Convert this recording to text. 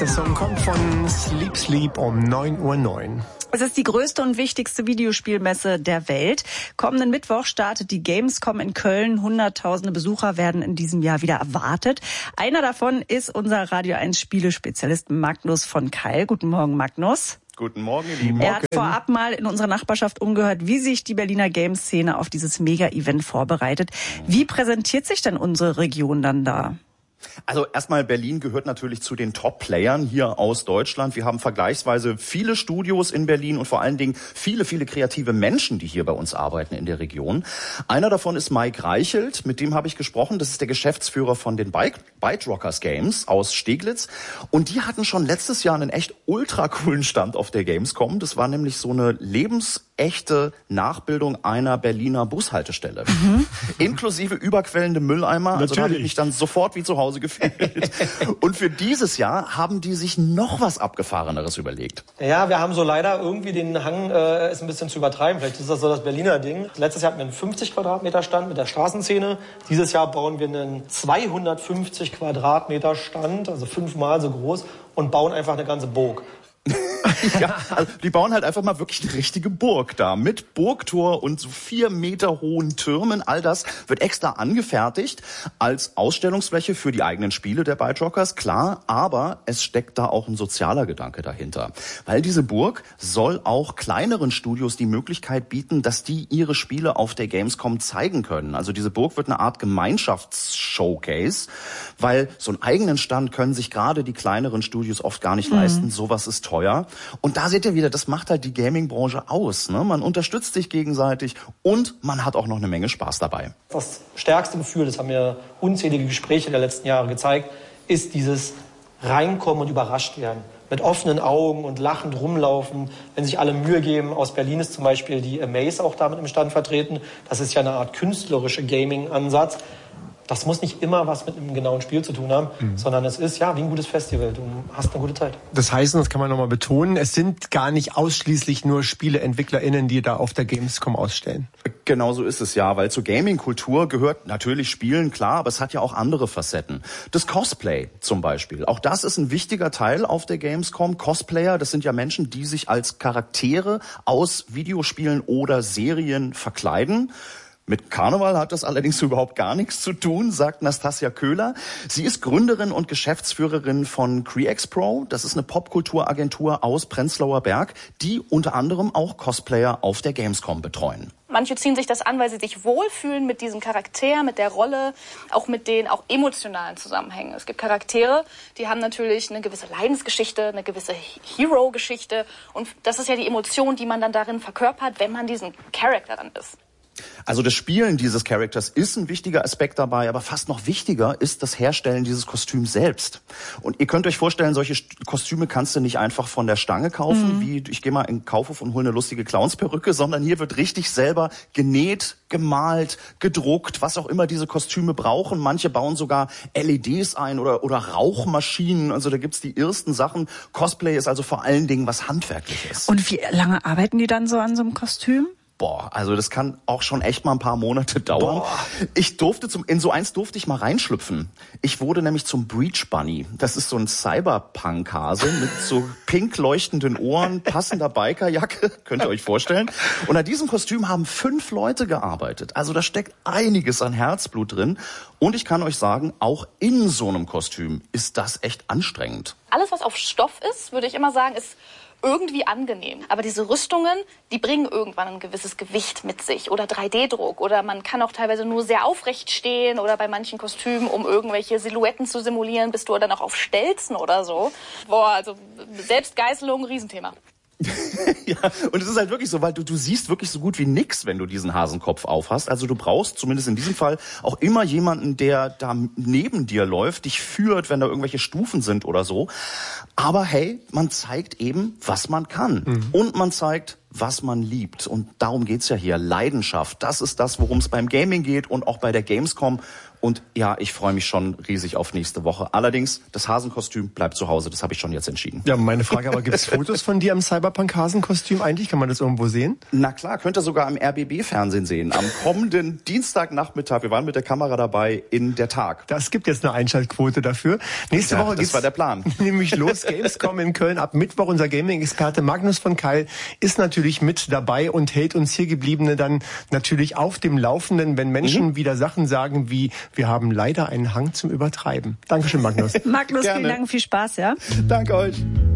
Der Song kommt von Sleep Sleep um 9:09 Uhr. Es ist die größte und wichtigste Videospielmesse der Welt. Kommenden Mittwoch startet die Gamescom in Köln. Hunderttausende Besucher werden in diesem Jahr wieder erwartet. Einer davon ist unser Radio 1 Spielespezialist Magnus von Keil. Guten Morgen, Magnus. Guten Morgen, ihr Lieben. Er hat vorab mal in unserer Nachbarschaft umgehört, wie sich die Berliner Games-Szene auf dieses Mega-Event vorbereitet. Wie präsentiert sich denn unsere Region dann da? Also erstmal, Berlin gehört natürlich zu den Top-Playern hier aus Deutschland. Wir haben vergleichsweise viele Studios in Berlin und vor allen Dingen viele, viele kreative Menschen, die hier bei uns arbeiten in der Region. Einer davon ist Mike Reichelt, mit dem habe ich gesprochen. Das ist der Geschäftsführer von den Byte Rockers Games aus Steglitz. Und die hatten schon letztes Jahr einen echt ultra coolen Stand auf der Gamescom. Das war nämlich so eine lebensechte Nachbildung einer Berliner Bushaltestelle. Inklusive überquellende Mülleimer. Also da habe ich mich dann sofort wie zu Hause gefühlt. Und für dieses Jahr haben die sich noch was Abgefahreneres überlegt. Ja, wir haben so leider irgendwie den Hang, es ein bisschen zu übertreiben. Vielleicht ist das so das Berliner Ding. Letztes Jahr hatten wir einen 50 Quadratmeter Stand mit der Straßenszene. Dieses Jahr bauen wir einen 250 Quadratmeter Stand, also 5-mal so groß, und bauen einfach eine ganze Burg. Ja, also die bauen halt einfach mal wirklich eine richtige Burg da mit Burgtor und so 4 Meter hohen Türmen. All das wird extra angefertigt als Ausstellungsfläche für die eigenen Spiele der Byte Rockers, klar. Aber es steckt da auch ein sozialer Gedanke dahinter. Weil diese Burg soll auch kleineren Studios die Möglichkeit bieten, dass die ihre Spiele auf der Gamescom zeigen können. Also diese Burg wird eine Art Gemeinschaftsshowcase, weil so einen eigenen Stand können sich gerade die kleineren Studios oft gar nicht leisten. Sowas ist teuer. Und da seht ihr wieder, das macht halt die Gaming-Branche aus. Ne? Man unterstützt sich gegenseitig und man hat auch noch eine Menge Spaß dabei. Das stärkste Gefühl, das haben mir unzählige Gespräche der letzten Jahre gezeigt, ist dieses Reinkommen und überrascht werden. Mit offenen Augen und lachend rumlaufen, wenn sich alle Mühe geben. Aus Berlin ist zum Beispiel die Amaze auch damit im Stand vertreten. Das ist ja eine Art künstlerische Gaming-Ansatz. Das muss nicht immer was mit einem genauen Spiel zu tun haben, sondern es ist ja wie ein gutes Festival. Du hast eine gute Zeit. Das heißt, und das kann man nochmal betonen, es sind gar nicht ausschließlich nur SpieleentwicklerInnen, die da auf der Gamescom ausstellen. Genau so ist es ja, weil zur Gaming-Kultur gehört natürlich Spielen, klar, aber es hat ja auch andere Facetten. Das Cosplay zum Beispiel, auch das ist ein wichtiger Teil auf der Gamescom. Cosplayer, das sind ja Menschen, die sich als Charaktere aus Videospielen oder Serien verkleiden. Mit Karneval hat das allerdings überhaupt gar nichts zu tun, sagt Nastasia Köhler. Sie ist Gründerin und Geschäftsführerin von CreExpro. Das ist eine Popkulturagentur aus Prenzlauer Berg, die unter anderem auch Cosplayer auf der Gamescom betreuen. Manche ziehen sich das an, weil sie sich wohlfühlen mit diesem Charakter, mit der Rolle, auch mit den auch emotionalen Zusammenhängen. Es gibt Charaktere, die haben natürlich eine gewisse Leidensgeschichte, eine gewisse Hero-Geschichte. Und das ist ja die Emotion, die man dann darin verkörpert, wenn man diesen Charakter dann ist. Also das Spielen dieses Charakters ist ein wichtiger Aspekt dabei, aber fast noch wichtiger ist das Herstellen dieses Kostüms selbst. Und ihr könnt euch vorstellen, solche Kostüme kannst du nicht einfach von der Stange kaufen, wie ich gehe mal in den Kaufhof und hole eine lustige Clownsperücke, sondern hier wird richtig selber genäht, gemalt, gedruckt, was auch immer diese Kostüme brauchen. Manche bauen sogar LEDs ein oder Rauchmaschinen, also da gibt's die irrsten Sachen. Cosplay ist also vor allen Dingen was Handwerkliches. Und wie lange arbeiten die dann so an so einem Kostüm? Also das kann auch schon echt mal ein paar Monate dauern. Ich durfte in so eins durfte ich mal reinschlüpfen. Ich wurde nämlich zum Breach Bunny. Das ist so ein Cyberpunk-Hase mit so pink leuchtenden Ohren, passender Bikerjacke, könnt ihr euch vorstellen. Und an diesem Kostüm haben 5 Leute gearbeitet. Also da steckt einiges an Herzblut drin. Und ich kann euch sagen, auch in so einem Kostüm ist das echt anstrengend. Alles, was auf Stoff ist, würde ich immer sagen, ist irgendwie angenehm. Aber diese Rüstungen, die bringen irgendwann ein gewisses Gewicht mit sich oder 3D-Druck oder man kann auch teilweise nur sehr aufrecht stehen oder bei manchen Kostümen, um irgendwelche Silhouetten zu simulieren, bist du dann auch auf Stelzen oder so. Also Selbstgeißelung, Riesenthema. Ja, und es ist halt wirklich so, weil du siehst wirklich so gut wie nix, wenn du diesen Hasenkopf aufhast. Also du brauchst zumindest in diesem Fall auch immer jemanden, der da neben dir läuft, dich führt, wenn da irgendwelche Stufen sind oder so. Aber hey, man zeigt eben, was man kann. Und man zeigt, was man liebt. Und darum geht's ja hier. Leidenschaft, das ist das, worum es beim Gaming geht und auch bei der Gamescom. Und ja, ich freue mich schon riesig auf nächste Woche. Allerdings, das Hasenkostüm bleibt zu Hause. Das habe ich schon jetzt entschieden. Ja, meine Frage, aber gibt es Fotos von dir im Cyberpunk-Hasenkostüm eigentlich? Kann man das irgendwo sehen? Na klar, könnt ihr sogar im RBB-Fernsehen sehen. Am kommenden Dienstagnachmittag, wir waren mit der Kamera dabei, in der Tag. Das gibt jetzt eine Einschaltquote dafür. Nächste Woche geht's, das war der Plan. Nämlich los, Gamescom in Köln ab Mittwoch. Unser Gaming-Experte Magnus von Keil ist natürlich mit dabei und hält uns hier Gebliebene dann natürlich auf dem Laufenden, wenn Menschen wieder Sachen sagen wie, wir haben leider einen Hang zum Übertreiben. Dankeschön, Magnus. Magnus, Gerne. vielen Dank, viel Spaß, ja? Danke euch.